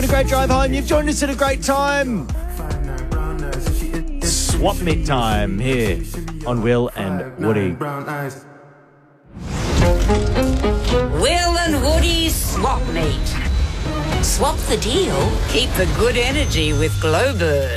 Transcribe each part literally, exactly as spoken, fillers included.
having a great drive home. You've joined us at a great time. Swap meet time here on Will and Woody. Will and Woody's Swap Meet. Swap the deal, keep the good energy with Glowbird.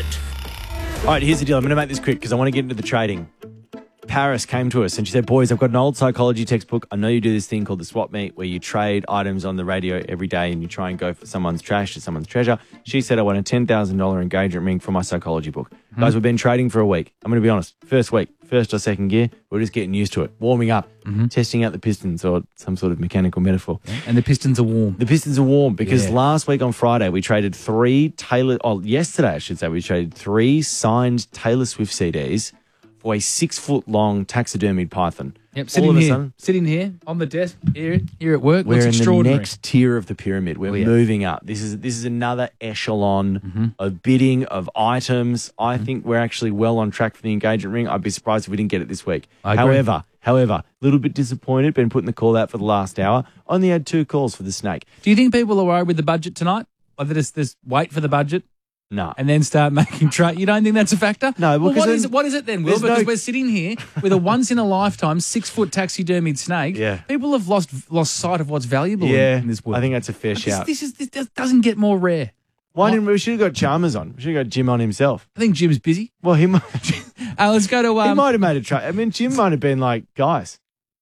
All right, here's the deal. I'm going to make this quick because I want to get into the trading. Paris came to us and she said, boys, I've got an old psychology textbook. I know you do this thing called the swap meet where you trade items on the radio every day and you try and go for someone's trash to someone's treasure. She said, I want a ten thousand dollars engagement ring for my psychology book. Mm-hmm. Guys, we've been trading for a week. I'm going to be honest. First week, first or second gear, we're just getting used to it. Warming up, mm-hmm. testing out the pistons or some sort of mechanical metaphor. Yeah. And the pistons are warm. The pistons are warm because yeah. last week on Friday, we traded three Taylor, oh, yesterday I should say, we traded three signed Taylor Swift C Ds for a six-foot-long taxidermied python. Yep, sitting here, sudden, sitting here on the desk, here, here at work. We're Looks in the next tier of the pyramid. We're oh, yeah. moving up. This is this is another echelon mm-hmm. of bidding, of items. I mm-hmm. think we're actually well on track for the engagement ring. I'd be surprised if we didn't get it this week. I agree. However, however, a little bit disappointed. Been putting the call out for the last hour. Only had two calls for the snake. Do you think people are worried with the budget tonight? Or they just, just wait for the budget? No. And then start making trade. You don't think that's a factor? No. Well, what then, is it? What is it then, Will? Because no... we're sitting here with a once-in-a-lifetime six-foot taxidermied snake. Yeah. People have lost lost sight of what's valuable yeah, in, in this world. I think that's a fair this, shout. This, is, this doesn't get more rare. Why didn't we, we should have got Chalmers on. We should have got Jim on himself. I think Jim's busy. Well, he might. uh, let's go to... Um, he might have made a trade. I mean, Jim might have been like, guys.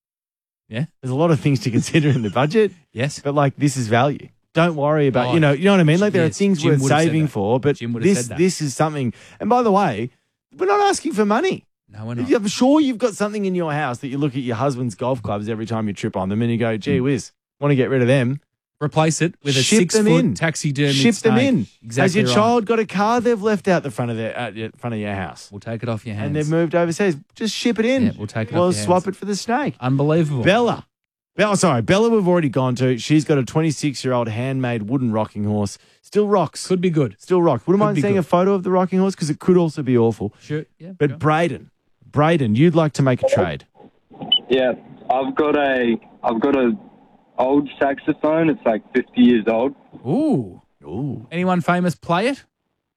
Yeah. There's a lot of things to consider in the budget. Yes. But, like, this is value. Don't worry about, oh, you know, you know what I mean? Like there yes, are things Jim worth saving for, but this this is something. And by the way, we're not asking for money. No, we're not. I'm sure you've got something in your house that you look at your husband's golf clubs every time you trip on them and you go, gee whiz, want to get rid of them. Replace it with a Ship six-foot taxidermy Ship snake. them in. Exactly Has your right. child got a car they've left out the front of their at the front of your house? We'll take it off your hands. And they've moved overseas. Just ship it in. Yeah, we'll take it we'll off your swap hands. it for the snake. Unbelievable. Bella. Bella, sorry, Bella we've already gone to. She's got a twenty-six-year-old handmade wooden rocking horse. Still rocks. Could be good. Still rocks. Wouldn't Could mind be seeing good. a photo of the rocking horse because it could also be awful. Sure, yeah. But sure. Braden, Braden, you'd like to make a trade. Yeah, I've got a, I've got a old saxophone. It's like fifty years old. Ooh. Ooh. Anyone famous play it?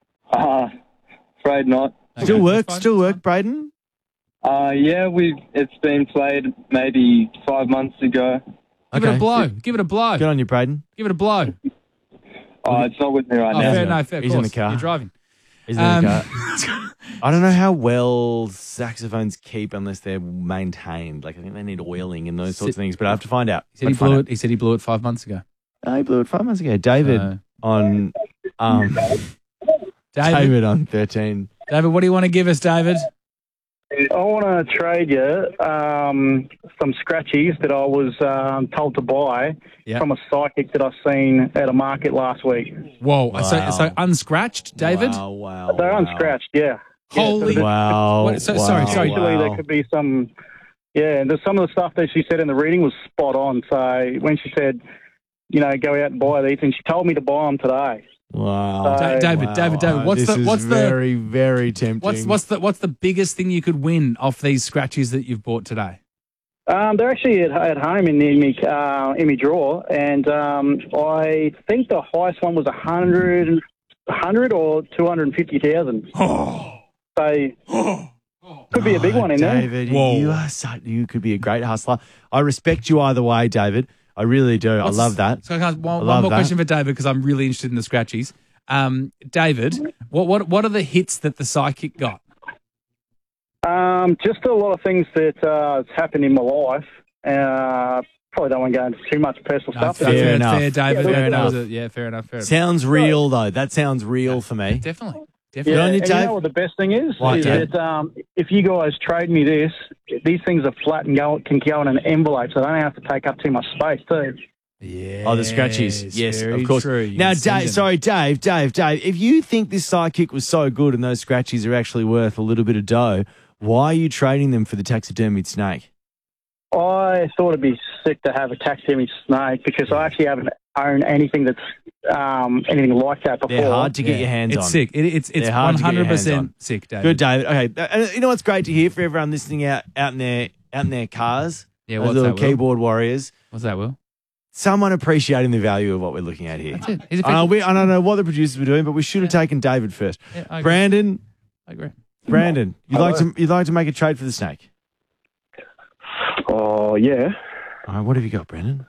Uh, afraid not. Okay. Still work, still work, Braden? Uh, yeah, we've. It's been played maybe five months ago. Give okay. it a blow. Give it a blow. Good on you, Braden. Give it a blow. Oh, it's not with me right oh, now. Fair, no, fair, He's course. in the car. You're driving. He's um, in the car. I don't know how well saxophones keep unless they're maintained. Like I think they need oiling and those sorts of things. But I have to find out. He said he blew it. He said he blew it five months ago. Oh, he blew it five months ago. David uh, on um, David. David on thirteen. David, what do you want to give us, David? I want to trade you um, some scratchies that I was um, told to buy yep. from a psychic that I seen at a market last week. Whoa! Wow. So, so unscratched, David? Wow! Wow! They're wow. unscratched, yeah. Holy! Yeah, so wow! What, so, wow. Sorry, sorry. Actually, wow. there could be some. Yeah, and there's some of the stuff that she said in the reading was spot on. So when she said, you know, go out and buy these, and she told me to buy them today. Wow. Da- David, wow. David, David, what's this the what's is the very, very tempting. What's what's the what's the biggest thing you could win off these scratchies that you've bought today? Um, they're actually at, at home in the, in my, uh, in my drawer, and um, I think the highest one was one hundred, one hundred or two hundred fifty thousand. Oh. So could be a big Oh, one in David, there. Whoa. you are so, you could be a great hustler. I respect you either way, David. I really do. What's- I love that. So I can ask one, I one love more that. question for David because I'm really interested in the scratchies. Um, David, what what what are the hits that the psychic got? Um, just a lot of things that uh, has happened in my life. Uh, probably don't want to go into too much personal No, stuff. fair, but- fair enough. fair, David. Yeah, fair fair enough. enough. Yeah, fair enough. Fair enough. Sounds real, though. That sounds real for me. Definitely, Yeah, definitely. on you, and Dave. you know what the best thing is? What, is Dave? that um, if you guys trade me this, these things are flat and go, can go in an envelope, so they don't have to take up too much space too. Yeah. Oh, the scratchies. Yes, very of course. True. You Now, can send Dave, them. sorry, Dave, Dave, Dave, if you think this sidekick was so good and those scratchies are actually worth a little bit of dough, why are you trading them for the taxidermied snake? I thought it'd be sick to have a taxidermy snake because I actually haven't owned anything that's um, anything like that before. They're hard to get Yeah. your hands it's on. sick. It, it's it's They're hard one to get your hundred hands on. percent sick, David. Good, David. Okay, and you know what's great to hear for everyone listening out out in their out in their cars? Yeah, those what's little that, Will? keyboard warriors. What's that, Will? someone appreciating the value of what we're looking at here. That's it. He's I, know, effective. we, I don't know what the producers were doing, but we should have taken David first. Yeah, I agree. Brandon, I agree. Brandon, you'd like to you'd like to make a trade for the snake? Oh, yeah. All right, what have you got, Brandon?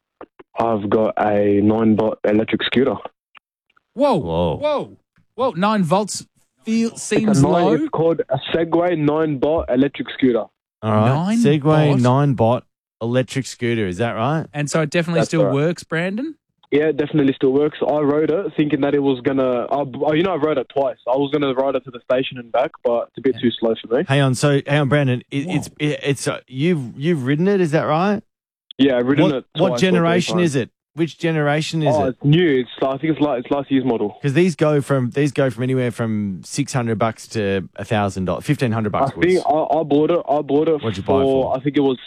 I've got a nine bot electric scooter. Whoa, Whoa. whoa, whoa! Nine volts feel It's, seems a nine, low. it's called a Segway nine bot electric scooter. All right, Nine Segway bot? nine bot electric scooter. Is that right? And so it definitely That's still right. works, Brandon. Yeah, it definitely still works. I rode it thinking that it was going to... Oh, you know, I rode it twice. I was going to ride it to the station and back, but it's a bit too slow for me. Hang on, so hang on, Brandon. It, Whoa. it's it, it's uh, you've you've ridden it. Is that right? Yeah, I've ridden What, it twice. what or three generation times. is it? Which generation is Oh, it? it's new. It's I think it's like it's last year's model. Because these go from these go from anywhere from six hundred bucks to a thousand dollars, fifteen hundred I bucks. think I, I bought it. I bought it What'd you for, buy it for? I think it was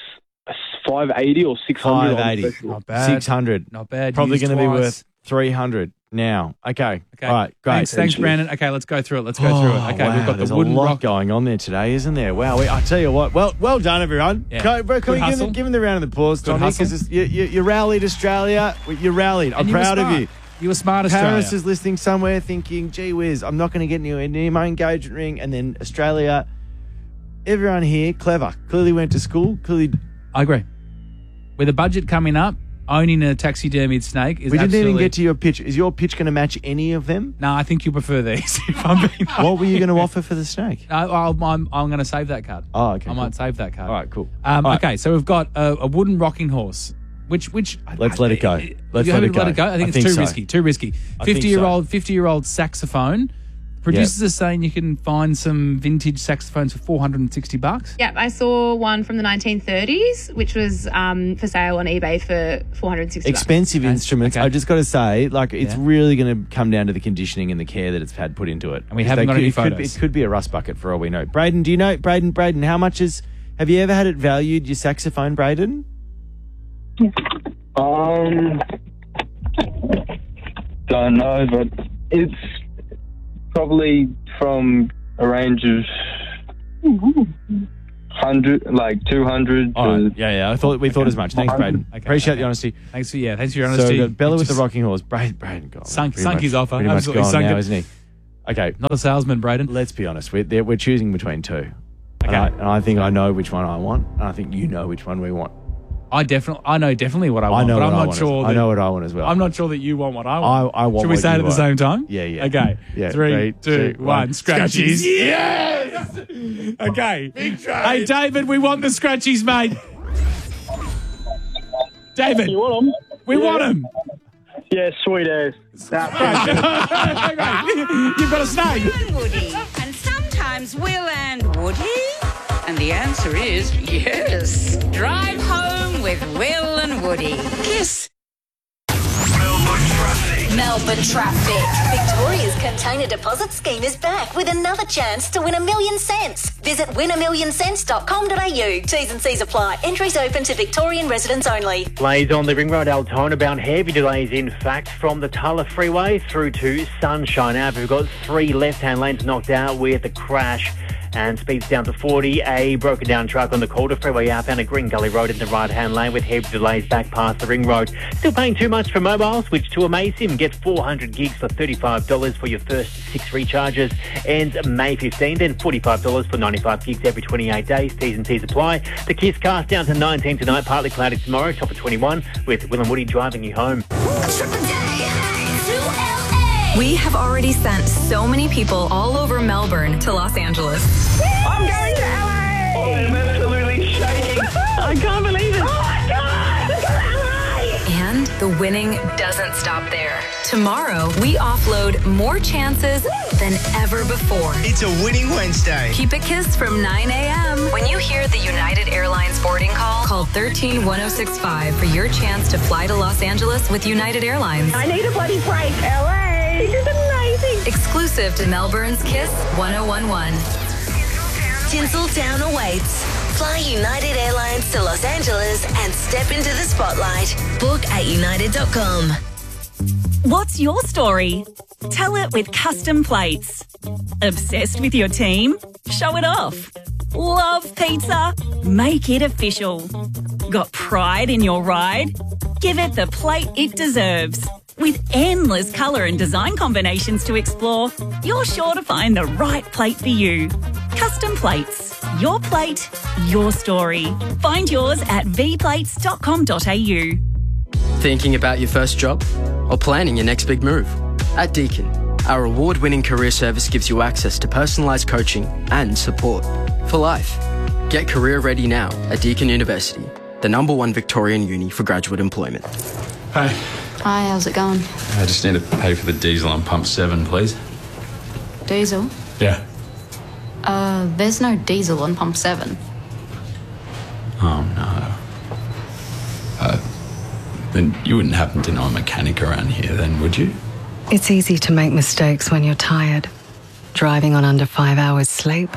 five eighty or six hundred. Five eighty, Not bad. six hundred, Not bad. probably Used going to be twice. worth three hundred now. Okay, Okay. all right, great. Thanks, thanks, Brandon. Okay, let's go through it. Let's go through it. Okay, Oh, wow, we've got there's the wooden a lot rock. going on there today, isn't there? Wow, we, I tell you what, well, well done, everyone. Yeah. Can, can Good we give hustle. them, give them the round of applause, Good Tommy? hustle. Because you, you, you rallied Australia. You rallied. I'm And you were proud of smart. you. You were smart, Australia. Paris is listening somewhere, thinking, "Gee whiz, I'm not going to get near, near my engagement ring." And then Australia, everyone here, clever. Clearly went to school. Clearly, I agree. With a budget coming up, owning a taxidermied snake is we didn't absolutely... even get to your pitch. Is your pitch going to match any of them? No, I think you prefer these. If I'm being What were you going to offer for the snake? No, I'll, I'm, I'm going to save that card. Oh, okay. I cool. might save that card. All right, cool. Um, All right. Okay, so we've got a, a wooden rocking horse, which which Let's let it go. Let's you let haven't it go. let it go. I think I it's think too so. risky. Too risky. I think Fifty year old, fifty year old saxophone. Producers are saying you can find some vintage saxophones for four hundred and sixty bucks. Yep, I saw one from the nineteen thirties, which was um, for sale on eBay for four hundred sixty bucks. Expensive instruments. okay. I just got to say, like, it's Yeah. really going to come down to the conditioning and the care that it's had put into it. And we Because haven't they got could, any it could, be, photos. it could be a rust bucket for all we know. Braden, do you know, Braden, Braden, how much is, have you ever had it valued, your saxophone, Braden? Um, don't know, but it's probably from a range of hundred, like two hundred. All to, right. Yeah, yeah. I thought we thought as much. Thanks, Braden. Okay, Appreciate okay. the honesty. Thanks for yeah, thanks for your So honesty. we've got Bella It with the just- rocking horse. Braden, Braden, God, Sunk- pretty sunk much- his offer. Pretty much Absolutely gone sunk now, it. isn't he? Okay. Not a salesman, Braden. Let's be honest. We're there- we're choosing between two. Okay. And I, and I think I know which one I want, and I think you know which one we want. I definitely, I know definitely what I I want, know but what I'm I not want. as- sure. I that- know what I want as well. I'm not sure that you want what I want. I, I want. Should we what say it you at the want. same time? Yeah, yeah. Okay. Yeah. Three, two, one. Scratchies. Yes. Okay. Hey, David, we want the scratchies, mate. David, You want them? we want them. Yeah, sweet as. You've got a snake. Will and Woody. And sometimes Will and Woody. And the answer is yes. Drive home with Will and Woody. Kiss. Melbourne traffic. Victoria's container deposit scheme is back with another chance to win a million cents. Visit win a million cents dot com dot a u. T's and C's apply. Entries open to Victorian residents only. Delays on the Ring Road Altona bound, heavy delays in fact from the Tulla Freeway through to Sunshine Ave. We've got three left-hand lanes knocked out with a crash and speeds down to forty. A broken down truck on the Calder Freeway outbound at Green Gully Road in the right-hand lane with heavy delays back past the Ring Road. Still paying too much for mobile? Switch to Amazim. Get four hundred gigs for thirty-five dollars for your first six recharges. Ends May fifteenth, then forty-five dollars for ninety-five gigs every twenty-eight days. T's and T's apply. The Kiss cast down to nineteen tonight, partly cloudy tomorrow, top of twenty-one, with Will and Woody driving you home. We have already sent so many people all over Melbourne to Los Angeles. I'm going to L A! Oh, I'm absolutely shaking. I can't believe it. Oh my God! Look at L A! And the winning doesn't stop there. Tomorrow, we offload more chances than ever before. It's a winning Wednesday. Keep it Kiss from nine a.m. When you hear the United Airlines boarding call, call one three one oh six five for your chance to fly to Los Angeles with United Airlines. I need a bloody break, L A! This is amazing. Exclusive to Melbourne's Kiss one oh one one. Tinseltown awaits. Fly United Airlines to Los Angeles and step into the spotlight. Book at united dot com. What's your story? Tell it with custom plates. Obsessed with your team? Show it off. Love pizza? Make it official. Got pride in your ride? Give it the plate it deserves. With endless colour and design combinations to explore, you're sure to find the right plate for you. Custom Plates. Your plate, your story. Find yours at v plates dot com dot a u. Thinking about your first job? Or planning your next big move? At Deakin, our award-winning career service gives you access to personalised coaching and support for life. Get career ready now at Deakin University, the number one Victorian uni for graduate employment. Hey. Hi, how's it going? I just need to pay for the diesel on pump seven, please. Diesel? Yeah. Uh, there's no diesel on pump seven. Oh, no. Uh, then you wouldn't happen to know a mechanic around here then, would you? It's easy to make mistakes when you're tired. Driving on under five hours sleep.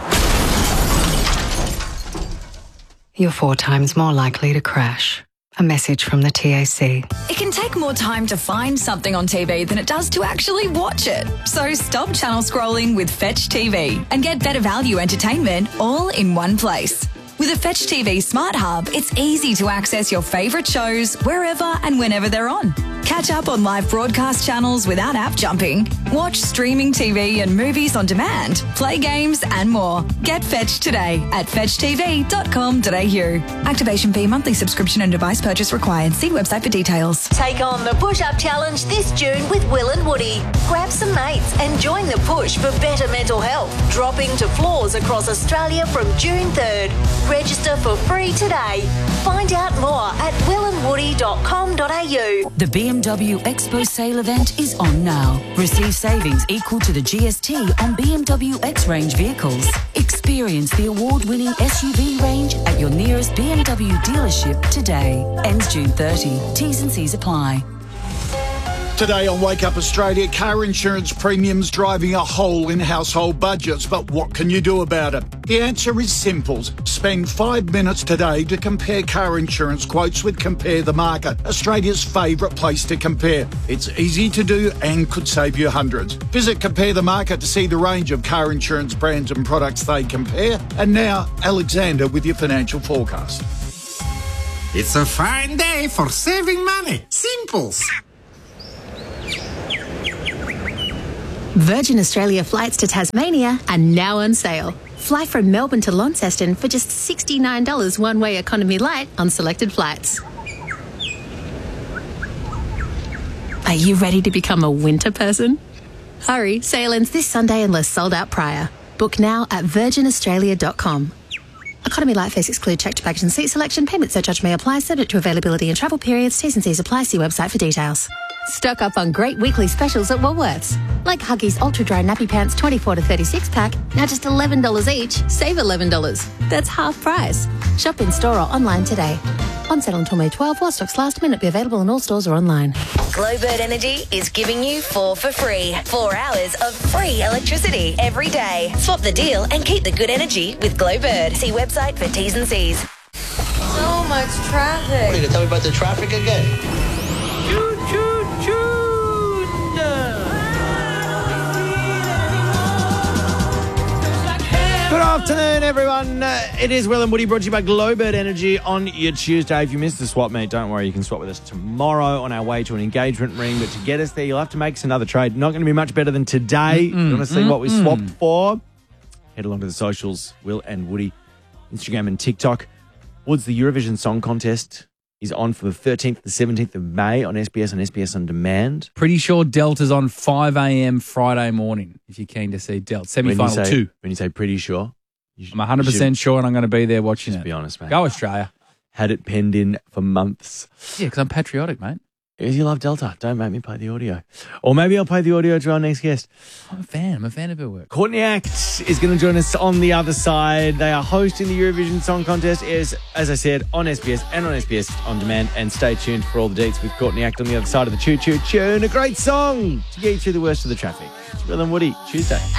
You're four times more likely to crash. A message from the T A C. It can take more time to find something on T V than it does to actually watch it. So stop channel scrolling with Fetch T V and get better value entertainment all in one place. With a Fetch T V Smart Hub, it's easy to access your favourite shows wherever and whenever they're on. Catch up on live broadcast channels without app jumping. Watch streaming T V and movies on demand. Play games and more. Get Fetch today at fetch t v dot com dot a u. Activation fee, monthly subscription and device purchase required. See website for details. Take on the push-up challenge this June with Will and Woody. Grab some mates and join the push for better mental health. Dropping to floors across Australia from June third. Register for free today. Find out more at will and woody dot com dot a u. The B M W Expo sale event is on now. Receive savings equal to the G S T on B M W X-Range vehicles. Experience the award-winning S U V range at your nearest B M W dealership today. Ends June thirtieth. T's and C's apply. Today on Wake Up Australia, car insurance premiums driving a hole in household budgets. But what can you do about it? The answer is simple. Spend five minutes today to compare car insurance quotes with Compare the Market, Australia's favourite place to compare. It's easy to do and could save you hundreds. Visit Compare the Market to see the range of car insurance brands and products they compare. And now, Alexander with your financial forecast. It's a fine day for saving money. Simples. Virgin Australia flights to Tasmania are now on sale. Fly from Melbourne to Launceston for just sixty-nine dollars one-way economy light on selected flights. Are you ready to become a winter person? Hurry, sale ends this Sunday unless sold out prior. Book now at virgin australia dot com. Economy light fares exclude checked baggage and seat selection. Payment surcharge may apply, subject to availability and travel periods. T's and C's apply. See website for details. Stock up on great weekly specials at Woolworths. Like Huggies Ultra Dry Nappy Pants twenty-four to thirty-six pack, now just eleven dollars each. Save eleven dollars. That's half price. Shop in store or online today. On sale until May twelfth, while stocks last. May not be available in all stores or online. Glowbird Energy is giving you four for free. Four hours of free electricity every day. Swap the deal and keep the good energy with Glowbird. See website for T's and C's. So much traffic. What are you going to tell me about the traffic again? Choo choo choo. Good afternoon, everyone. Uh, it is Will and Woody, brought to you by Glowbird Energy on your Tuesday. If you missed the swap meet, don't worry, you can swap with us tomorrow on our way to an engagement ring. But to get us there, you'll have to make us another trade. Not going to be much better than today. Mm-mm, you want to see mm-mm. what we swapped for? Head along to the socials, Will and Woody, Instagram and TikTok. Woods, the Eurovision Song Contest is on from the thirteenth to the seventeenth of May on S B S and S B S On Demand. Pretty sure Delta's on five a.m. Friday morning, if you're keen to see Delta. Semi-final when say, two. When you say pretty sure? I'm one hundred percent sure and I'm going to be there watching Just it. be honest, mate. Go Australia. Had it penned in for months. Yeah, because I'm patriotic, mate. Because you love Delta. Don't make me play the audio. Or maybe I'll play the audio to our next guest. I'm a fan. I'm a fan of her work. Courtney Act is going to join us on the other side. They are hosting the Eurovision Song Contest, is, as I said, on S B S and on S B S On Demand. And stay tuned for all the deets with Courtney Act on the other side of the choo-choo tune. A great song to get you through the worst of the traffic. It's Will and Woody, Tuesday.